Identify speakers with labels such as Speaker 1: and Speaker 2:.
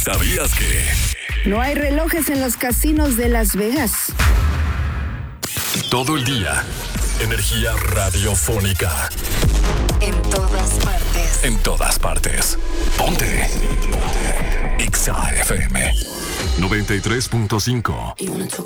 Speaker 1: ¿Sabías que?
Speaker 2: No hay relojes en los casinos de Las Vegas.
Speaker 1: Todo el día, energía radiofónica.
Speaker 3: En todas partes.
Speaker 1: En todas partes. Ponte. Exa FM 93.5.